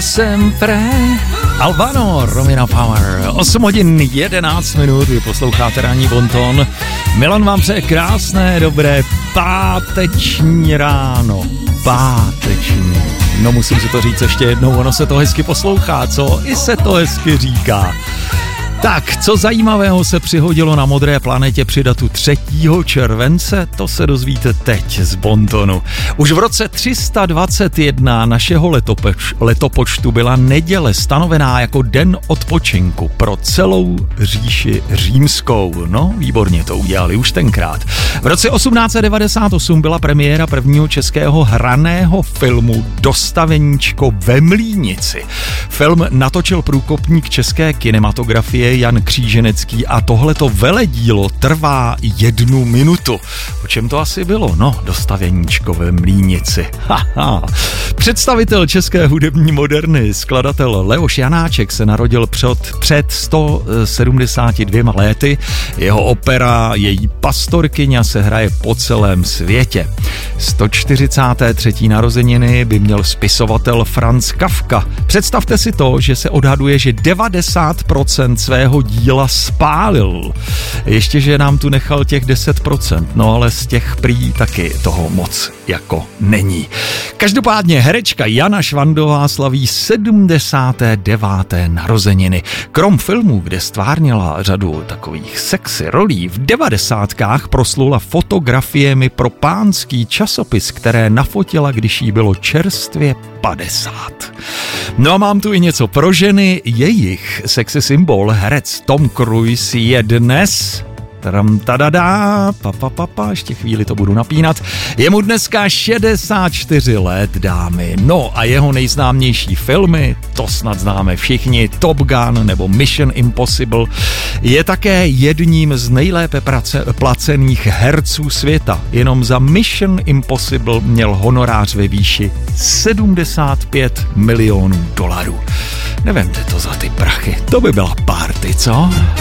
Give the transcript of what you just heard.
Sempre. Albano, Romina Power. 8 hodin 11 minut, vy posloucháte ranní bonton. Milan vám přeje krásné, dobré páteční ráno. Páteční. No musím si to říct ještě jednou, ono se to hezky poslouchá, co? I se to hezky říká. Tak, co zajímavého se přihodilo na Modré planetě při datu 3. července, to se dozvíte teď z bontonu. Už v roce 321 našeho letopočtu byla neděle stanovená jako den odpočinku pro celou říši římskou. No, výborně to udělali už tenkrát. V roce 1898 byla premiéra prvního českého hraného filmu Dostaveníčko ve Mlýnici. Film natočil průkopník české kinematografie Jan Kříženecký a tohleto veledílo trvá 1 minutu. O čem to asi bylo? No, Dostaveníčko ve Mlýnici. Haha. Představitel české hudební moderny, skladatel Leoš Janáček se narodil před 172 lety. Jeho opera Její pastorkyně se hraje po celém světě. 143. narozeniny by měl spisovatel Franz Kafka. Představte si to, že se odhaduje, že 90% svého díla spálil. Ještě, že nám tu nechal těch 10%, no ale z těch prý taky toho moc jako není. Každopádně herečka Jana Švandová slaví 79. narozeniny. Krom filmů, kde stvárnila řadu takových sexy rolí, v 90kách proslula fotografiemi pro pánský časopis, které nafotila, když jí bylo čerstvě 50. No a mám tu i něco pro ženy. Jejich sexy symbol, herec Tom Cruise, je dnes... ještě chvíli to budu napínat. Je mu dneska 64 let, dámy. No a jeho nejznámější filmy, to snad známe všichni, Top Gun nebo Mission Impossible, je také jedním z nejlépe placených herců světa. Jenom za Mission Impossible měl honorář ve výši $75 milionů. Nevemte to za ty prachy, to by byla party, co?